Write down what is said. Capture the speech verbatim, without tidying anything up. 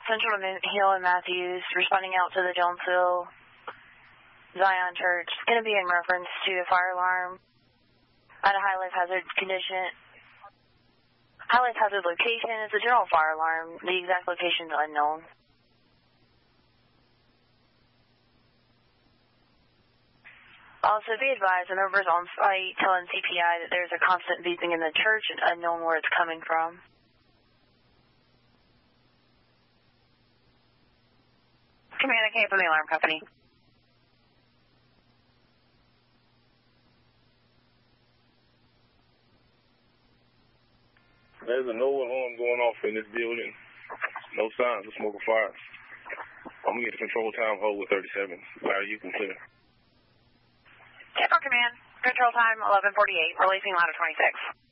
Central to Hill and Matthews, responding out to the Jonesville Zion Church. It's going to be in reference to a fire alarm at a high life hazard condition. High life hazard location is a general fire alarm. The exact location is unknown. Also, be advised, the members on site telling C P I that there's a constant beeping in the church and unknown where it's coming from. Communicate from the alarm company. There's a no alarm going off in this building. No signs of smoke or fire. I'm going to get the control time hold with thirty-seven. Larry, you can clear. Tampa Command, control time eleven forty-eight, releasing ladder twenty-six.